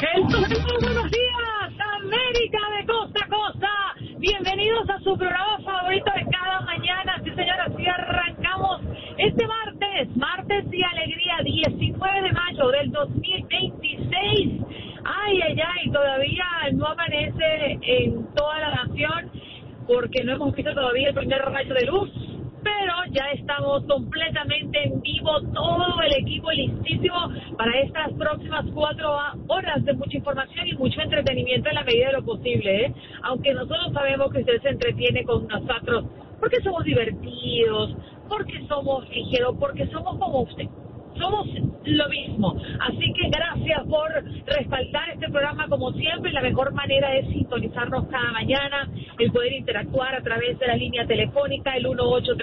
Buenos días, América de costa a costa. Bienvenidos a su programa favorito de cada mañana. Sí, señora, así arrancamos este martes de alegría, 19 de mayo del 2026. Ay, todavía no amanece en toda la nación porque no hemos visto todavía el primer rayo de luz. Pero ya estamos completamente en vivo, todo el equipo listísimo para estas próximas 4 horas de mucha información y mucho entretenimiento en la medida de lo posible, ¿eh? Aunque nosotros sabemos que usted se entretiene con nosotros porque somos divertidos, porque somos ligeros, porque somos como usted. Somos lo mismo, así que gracias por respaldar este programa como siempre. La mejor manera es sintonizarnos cada mañana, el poder interactuar a través de la línea telefónica, el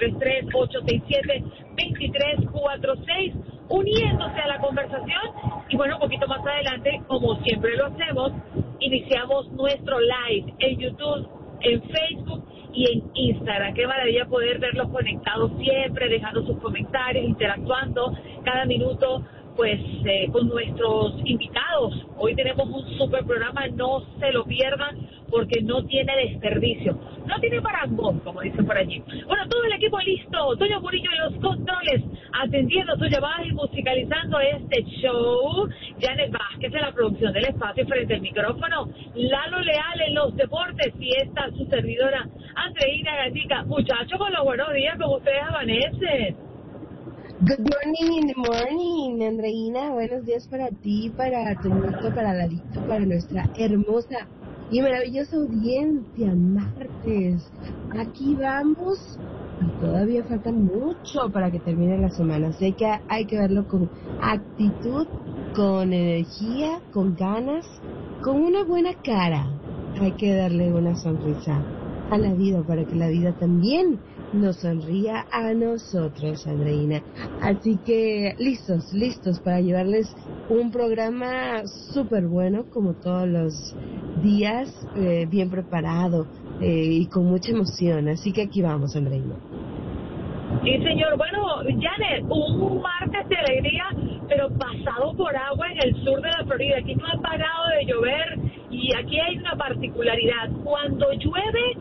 1833-867-2346, uniéndose a la conversación. Y bueno, un poquito más adelante, como siempre lo hacemos, iniciamos nuestro live en YouTube, en Facebook y en Instagram. Qué maravilla poder verlos conectados siempre, dejando sus comentarios, interactuando cada minuto pues con nuestros invitados. Hoy tenemos un super programa, no se lo pierdan porque no tiene desperdicio, no tiene parangón, como dicen por allí. Bueno, todo el equipo listo, Toño Murillo en los controles, atendiendo sus llamadas y musicalizando este show, Janet Vázquez en la producción del espacio frente al micrófono, Lalo Leal en los deportes y esta su servidora Andreina Gatica. Muchachos, con los buenos días, como ustedes amanecen. Good morning, Andreina. Buenos días para ti, para Toñito, para Lalito, para nuestra hermosa y maravillosa audiencia. Martes, aquí vamos y todavía falta mucho para que termine la semana. Así que hay que verlo con actitud, con energía, con ganas, con una buena cara. Hay que darle una sonrisa a la vida para que la vida también nos sonría a nosotros, Andreina. Así que listos para llevarles un programa súper bueno, como todos los días, bien preparado y con mucha emoción. Así que aquí vamos, Andreina. Sí, señor. Bueno, Janet, un martes de alegría, pero pasado por agua en el sur de la Florida. Aquí no ha parado de llover y aquí hay una particularidad. Cuando llueve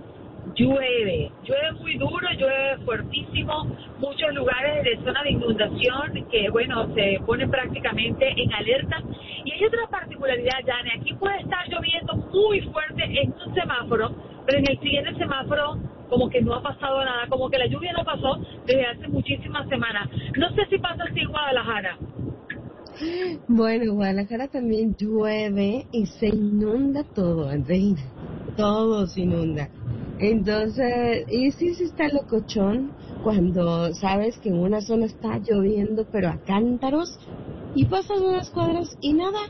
muy duro, llueve fuertísimo, muchos lugares de zona de inundación que, bueno, se ponen prácticamente en alerta. Y hay otra particularidad, Jane, aquí puede estar lloviendo muy fuerte en un semáforo, pero en el siguiente semáforo como que no ha pasado nada, como que la lluvia no pasó desde hace muchísimas semanas. No sé si pasa así en Guadalajara. Bueno, Guadalajara también llueve y se inunda todo, Andreina, todo se inunda. Entonces, y sí está locochón cuando sabes que en una zona está lloviendo, pero a cántaros, y pasan unas cuadras y nada,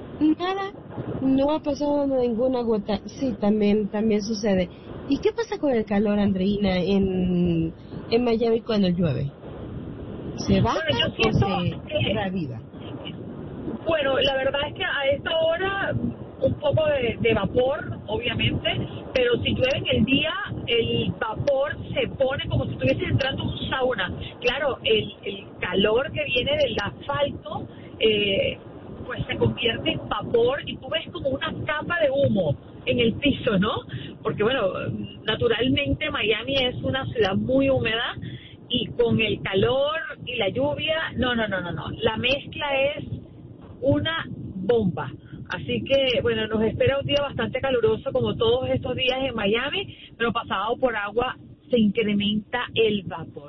no ha pasado ninguna gota. Sí, también sucede. ¿Y qué pasa con el calor, Andreina, en Miami cuando llueve? ¿Se baja o se da vida? Bueno, la verdad es que a esta hora un poco de vapor, obviamente, pero si llueve en el día, el vapor se pone como si estuviese entrando en un sauna. Claro, el calor que viene del asfalto, pues se convierte en vapor y tú ves como una capa de humo en el piso, ¿no? Porque, bueno, naturalmente Miami es una ciudad muy húmeda y con el calor y la lluvia, no. La mezcla es una bomba. Así que, bueno, nos espera un día bastante caluroso como todos estos días en Miami, pero pasado por agua se incrementa el vapor.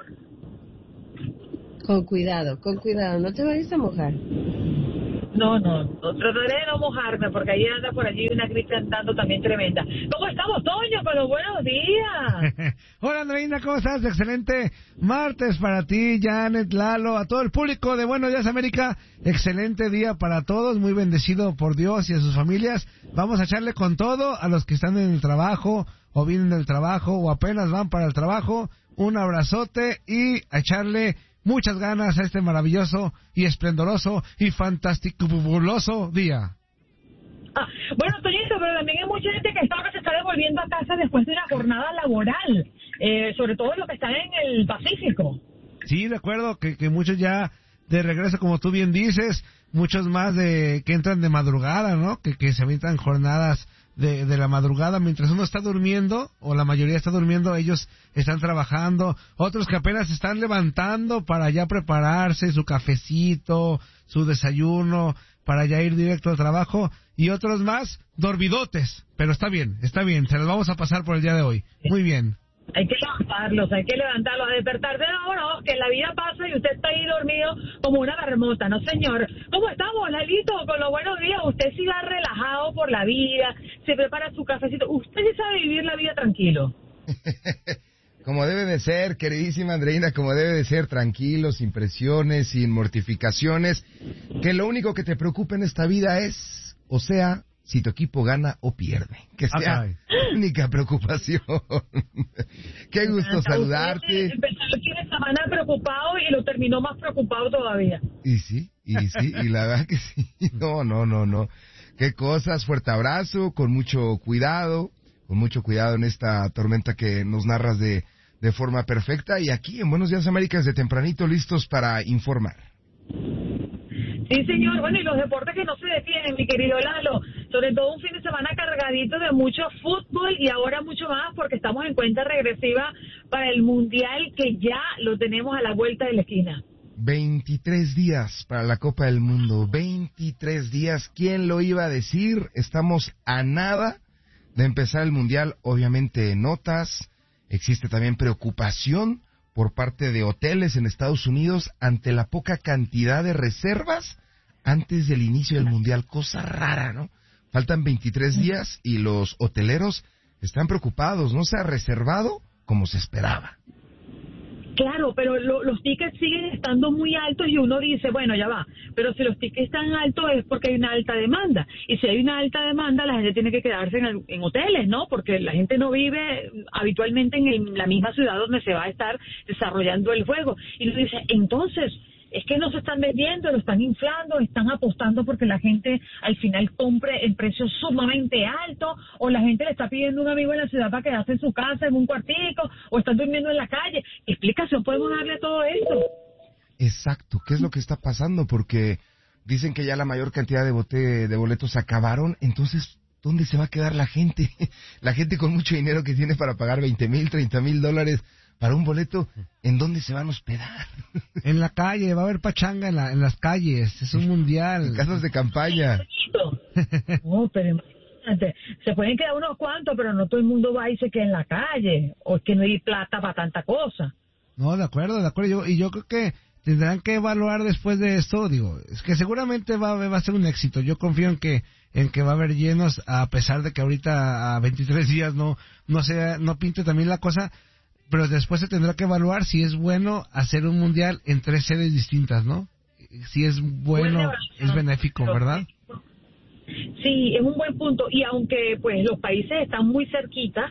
Con cuidado, no te vayas a mojar. No, trataré de no mojarme porque ahí anda por allí una crisis andando también tremenda. ¿Cómo estamos, Toño? Pero buenos días. Hola, Andreina, ¿cómo estás? Excelente martes para ti, Janet, Lalo, a todo el público de Buenos Días América. Excelente día para todos, muy bendecido por Dios y a sus familias. Vamos a echarle con todo a los que están en el trabajo o vienen del trabajo o apenas van para el trabajo. Un abrazote y a echarle muchas ganas a este maravilloso y esplendoroso y fantasticubuloso día. Bueno, Toñito, pero también hay mucha gente que ahora se está devolviendo a casa después de una jornada laboral, sobre todo los que están en el Pacífico. Sí, de acuerdo, que muchos ya de regreso, como tú bien dices, muchos más que entran de madrugada, ¿no? Que se avientan jornadas de la madrugada mientras uno está durmiendo, o la mayoría está durmiendo, ellos están trabajando, otros que apenas se están levantando para ya prepararse su cafecito, su desayuno, para ya ir directo al trabajo, y otros más dormidotes, pero está bien, se los vamos a pasar por el día de hoy. Muy bien. Hay que levantarlos, a despertarse. No, que la vida pasa y usted está ahí dormido como una marmota, ¿no, señor? ¿Cómo estamos, Lalito? Con los buenos días. Usted sí va relajado por la vida, se prepara su cafecito. Usted sí sabe vivir la vida tranquilo. Como debe de ser, queridísima Andreina, como debe de ser, tranquilo, sin presiones, sin mortificaciones, que lo único que te preocupa en esta vida es, o sea, si tu equipo gana o pierde, que sea la única preocupación. Qué gusto saludarte. Empezó el fin de semana preocupado y lo terminó más preocupado todavía. Y sí, y la verdad que sí. No. Qué cosas, fuerte abrazo, con mucho cuidado en esta tormenta que nos narras de forma perfecta. Y aquí en Buenos Días América, desde tempranito, listos para informar. Sí, señor. Bueno, y los deportes que no se detienen, mi querido Lalo. Sobre todo un fin de semana cargadito de mucho fútbol y ahora mucho más porque estamos en cuenta regresiva para el Mundial que ya lo tenemos a la vuelta de la esquina. 23 días para la Copa del Mundo. 23 días. ¿Quién lo iba a decir? Estamos a nada de empezar el Mundial. Obviamente notas. Existe también preocupación por parte de hoteles en Estados Unidos ante la poca cantidad de reservas antes del inicio del Mundial. Cosa rara, ¿no? Faltan 23 días y los hoteleros están preocupados. No se ha reservado como se esperaba. Claro, pero los tickets siguen estando muy altos y uno dice, bueno, ya va, pero si los tickets están altos es porque hay una alta demanda. Y si hay una alta demanda, la gente tiene que quedarse en hoteles, ¿no? Porque la gente no vive habitualmente en la misma ciudad donde se va a estar desarrollando el juego. Y uno dice, entonces, es que no se están vendiendo, lo están inflando, están apostando porque la gente al final compre el precio sumamente alto, o la gente le está pidiendo a un amigo en la ciudad para quedarse en su casa, en un cuartico, o están durmiendo en la calle. ¿Qué explicación podemos darle a todo esto? Exacto, ¿qué es lo que está pasando? Porque dicen que ya la mayor cantidad de boletos se acabaron, entonces, ¿dónde se va a quedar la gente? La gente con mucho dinero que tiene para pagar $20,000, $30,000 para un boleto, ¿en dónde se van a hospedar? En la calle, va a haber pachanga en las calles, es un mundial. En casas de campaña. No, pero imagínate, se pueden quedar unos cuantos, pero no todo el mundo va y se queda en la calle, o es que no hay plata para tanta cosa. No, de acuerdo, yo creo que tendrán que evaluar después de esto, es que seguramente va a ser un éxito. Yo confío en que va a haber llenos, a pesar de que ahorita a 23 días no pinte también la cosa. Pero después se tendrá que evaluar si es bueno hacer un mundial en 3 sedes distintas, ¿no? Si es bueno, es benéfico, ¿verdad? Sí, es un buen punto. Y aunque pues los países están muy cerquita,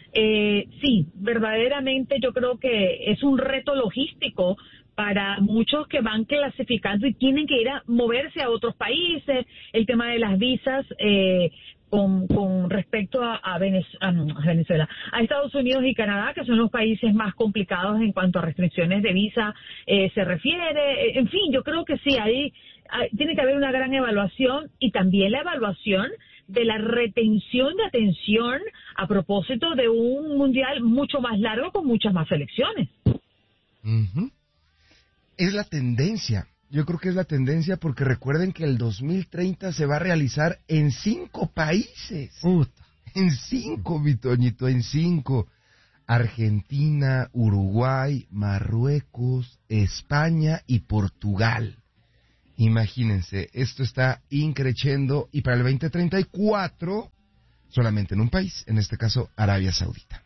sí, verdaderamente yo creo que es un reto logístico para muchos que van clasificando y tienen que ir a moverse a otros países. El tema de las visas, con respecto a Venezuela, a Estados Unidos y Canadá, que son los países más complicados en cuanto a restricciones de visa se refiere. En fin, yo creo que sí, ahí tiene que haber una gran evaluación y también la evaluación de la retención de atención a propósito de un mundial mucho más largo con muchas más selecciones. Uh-huh. Es la tendencia. Yo creo que es la tendencia porque recuerden que el 2030 se va a realizar en 5 países. En 5, mi Toñito, en 5. Argentina, Uruguay, Marruecos, España y Portugal. Imagínense, esto está increciendo y para el 2034 solamente en un país, en este caso Arabia Saudita.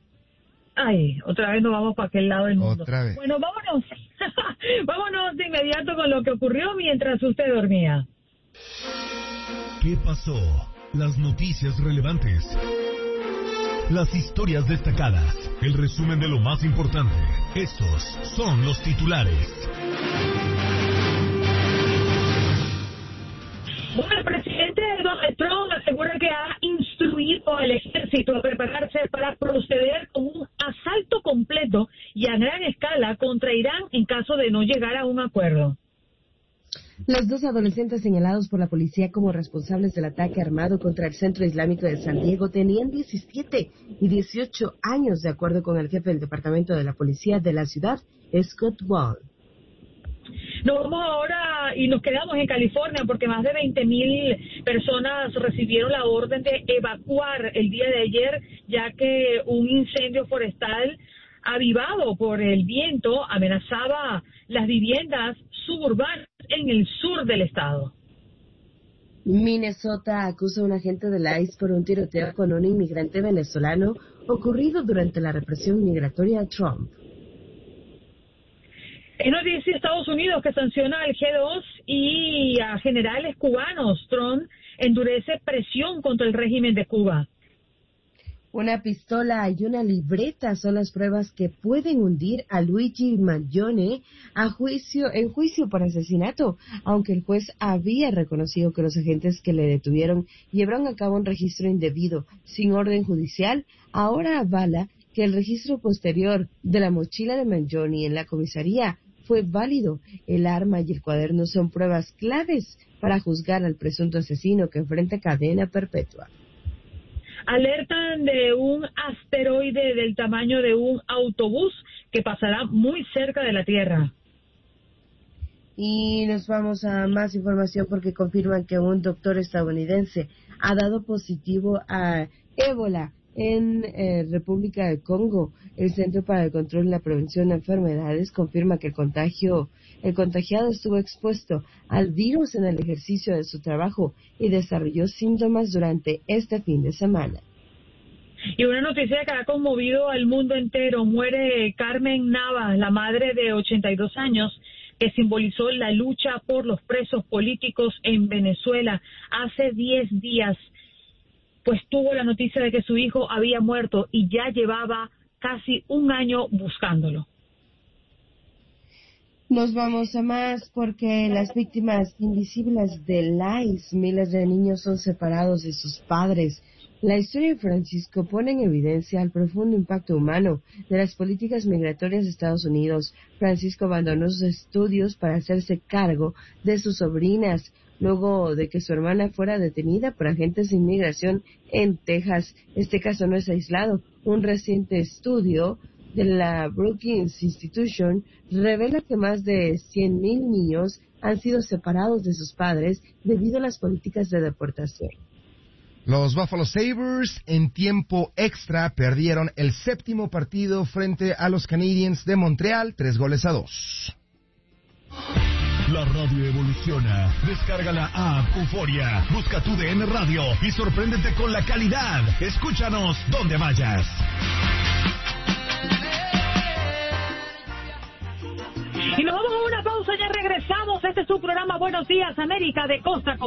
Ay, otra vez nos vamos para aquel lado del mundo. Otra vez. Bueno, vámonos. Vámonos de inmediato con lo que ocurrió mientras usted dormía. ¿Qué pasó? Las noticias relevantes. Las historias destacadas. El resumen de lo más importante. Estos son los titulares. Bueno, el presidente Donald Trump asegura que ha instruido al ejército a prepararse para proceder con un asalto completo y a gran escala contra Irán en caso de no llegar a un acuerdo. Los 2 adolescentes señalados por la policía como responsables del ataque armado contra el Centro Islámico de San Diego tenían 17 y 18 años, de acuerdo con el jefe del Departamento de la Policía de la ciudad, Scott Wall. Nos vamos ahora y nos quedamos en California porque más de 20,000 personas recibieron la orden de evacuar el día de ayer, ya que un incendio forestal avivado por el viento amenazaba las viviendas suburbanas en el sur del estado. Minnesota acusa a un agente de la ICE por un tiroteo con un inmigrante venezolano ocurrido durante la represión migratoria a Trump. Es noticia Estados Unidos que sanciona al G2 y a generales cubanos. Trump endurece presión contra el régimen de Cuba. Una pistola y una libreta son las pruebas que pueden hundir a Luigi Mangione en juicio por asesinato, aunque el juez había reconocido que los agentes que le detuvieron llevaron a cabo un registro indebido, sin orden judicial. Ahora avala que el registro posterior de la mochila de Mangione en la comisaría fue válido. El arma y el cuaderno son pruebas claves para juzgar al presunto asesino que enfrenta cadena perpetua. Alertan de un asteroide del tamaño de un autobús que pasará muy cerca de la Tierra. Y nos vamos a más información porque confirman que un doctor estadounidense ha dado positivo a ébola en República del Congo. El Centro para el Control y la Prevención de Enfermedades confirma que el contagiado estuvo expuesto al virus en el ejercicio de su trabajo y desarrolló síntomas durante este fin de semana. Y una noticia que ha conmovido al mundo entero: muere Carmen Navas, la madre de 82 años, que simbolizó la lucha por los presos políticos en Venezuela. Hace 10 días, pues tuvo la noticia de que su hijo había muerto y ya llevaba casi un año buscándolo. Nos vamos a más porque las víctimas invisibles del ICE, miles de niños son separados de sus padres. La historia de Francisco pone en evidencia el profundo impacto humano de las políticas migratorias de Estados Unidos. Francisco abandonó sus estudios para hacerse cargo de sus sobrinas, luego de que su hermana fuera detenida por agentes de inmigración en Texas. Este caso no es aislado. Un reciente estudio de la Brookings Institution revela que más de 100,000 niños han sido separados de sus padres debido a las políticas de deportación. Los Buffalo Sabres en tiempo extra perdieron el 7º partido frente a los Canadiens de Montreal, 3-2. La radio evoluciona. Descarga la app Euforia. Busca tu DN Radio y sorpréndete con la calidad. Escúchanos donde vayas. Y nos vamos a una pausa, ya regresamos. Este es su programa Buenos Días América, de costa a costa.